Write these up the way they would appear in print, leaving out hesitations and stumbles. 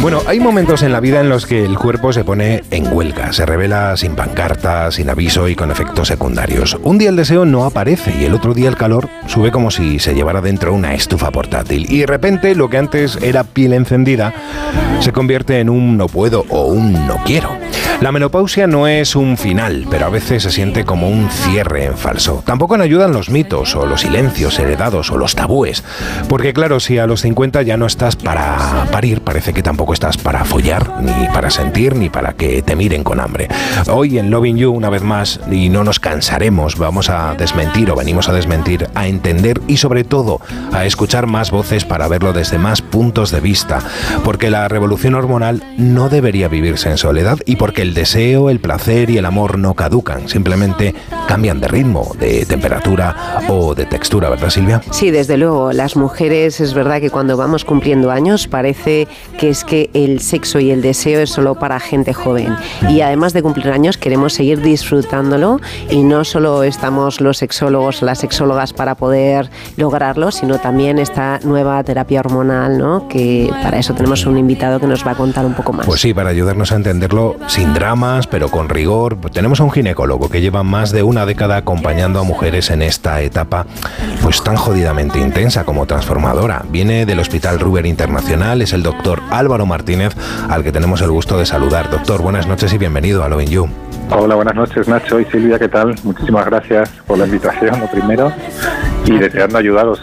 Bueno, hay momentos en la vida en los que el cuerpo se pone en huelga, se revela sin pancartas, sin aviso y con efectos secundarios. Un día el deseo no aparece y el otro día el calor sube como si se llevara dentro una estufa portátil. Y de repente lo que antes era piel encendida se convierte en un no puedo o un no quiero. La menopausia no es un final, pero a veces se siente como un cierre en falso. Tampoco nos ayudan los mitos o los silencios heredados o los tabúes. Porque claro, si a los 50 ya no estás para parir, parece que tampoco estás para follar, ni para sentir, ni para que te miren con hambre. Hoy en Loving You, una vez más, y no nos cansaremos, vamos a desmentir o venimos a desmentir, a entender y sobre todo a escuchar más voces para verlo desde más puntos de vista. Porque la revolución hormonal no debería vivirse en soledad y porque el deseo, el placer y el amor no caducan, simplemente cambian de ritmo, de temperatura o de textura, ¿verdad, Silvia? Sí, desde luego. Las mujeres, es verdad que cuando vamos cumpliendo años parece que es que el sexo y el deseo es solo para gente joven. Y además de cumplir años queremos seguir disfrutándolo y no solo estamos los sexólogos o las sexólogas para poder lograrlo, sino también esta nueva terapia hormonal, ¿no? Que para eso tenemos un invitado que nos va a contar un poco más. Pues sí, para ayudarnos a entenderlo sin dramas, pero con rigor. Tenemos a un ginecólogo que lleva más de una década acompañando a mujeres en esta etapa pues tan jodidamente intensa como transformadora. Viene del Hospital Ruber Internacional, es el doctor Álvaro Martínez, al que tenemos el gusto de saludar. Doctor, buenas noches y bienvenido a Loving You. Hola, buenas noches, Nacho y Silvia, ¿qué tal? Muchísimas gracias por la invitación, lo primero, y deseando ayudaros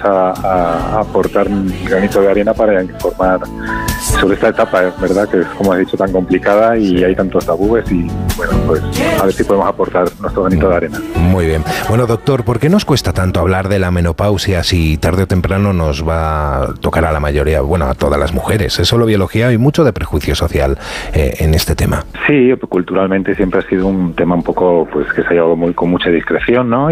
a aportar mi granito de arena para informar sobre esta etapa, es verdad que es, como has dicho, tan complicada y hay tantos tabúes y, bueno, pues a ver si podemos aportar nuestro granito de arena. Muy bien. Bueno, doctor, ¿por qué nos cuesta tanto hablar de la menopausia si tarde o temprano nos va a tocar a la mayoría, bueno, a todas las mujeres? Es solo biología y mucho de prejuicio social en este tema. Sí, culturalmente siempre ha sido un tema un poco, pues, que se ha llevado con mucha discreción, ¿no?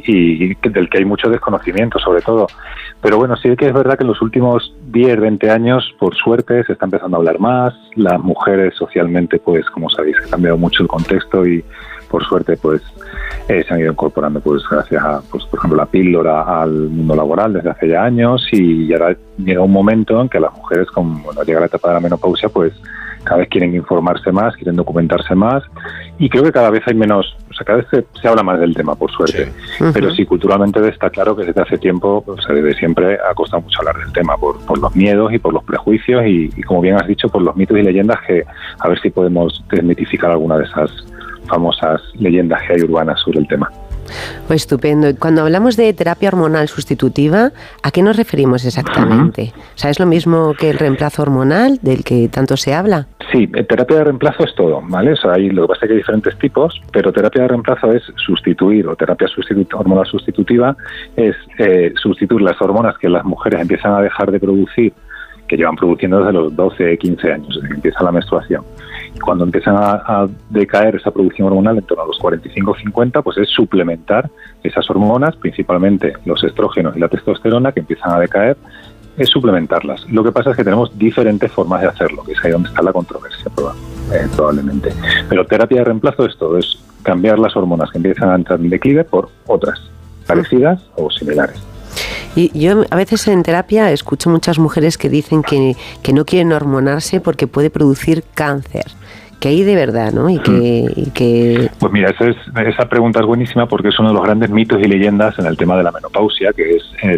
Y del que hay mucho desconocimiento, sobre todo. Pero bueno, sí que es verdad que en los últimos 10, 20 años, por suerte, se está empezando a hablar más. Las mujeres socialmente, pues, como sabéis, ha cambiado mucho el contexto y, por suerte, pues, se han ido incorporando, pues, gracias a, pues, por ejemplo, la píldora al mundo laboral desde hace ya años y ahora llega un momento en que las mujeres, cuando llega la etapa de la menopausia, pues, cada vez quieren informarse más, quieren documentarse más y creo que cada vez hay menos, o sea, cada vez se habla más del tema, por suerte. Sí. Pero sí, culturalmente está claro que desde hace tiempo, o sea, desde siempre ha costado mucho hablar del tema por los miedos y por los prejuicios y como bien has dicho, por los mitos y leyendas que a ver si podemos desmitificar alguna de esas famosas leyendas que hay urbanas sobre el tema. Pues estupendo. Cuando hablamos de terapia hormonal sustitutiva, ¿a qué nos referimos exactamente? O sea, ¿es lo mismo que el reemplazo hormonal del que tanto se habla? Sí, terapia de reemplazo es todo, ¿vale? O sea, lo que pasa es que hay diferentes tipos, pero terapia de reemplazo es sustituir, o terapia hormonal sustitutiva es sustituir las hormonas que las mujeres empiezan a dejar de producir, que llevan produciendo desde los 12, 15 años, desde que empieza la menstruación. Y cuando empiezan a decaer esa producción hormonal en torno a los 45 o 50, pues es suplementar esas hormonas, principalmente los estrógenos y la testosterona, que empiezan a decaer, es suplementarlas. Lo que pasa es que tenemos diferentes formas de hacerlo, que es ahí donde está la controversia probablemente. Pero terapia de reemplazo es todo, es cambiar las hormonas que empiezan a entrar en declive por otras parecidas o similares. Y yo a veces en terapia escucho muchas mujeres que dicen que no quieren hormonarse porque puede producir cáncer. Que hay de verdad, ¿no? Y que... Pues mira, esa pregunta es buenísima porque es uno de los grandes mitos y leyendas en el tema de la menopausia, que es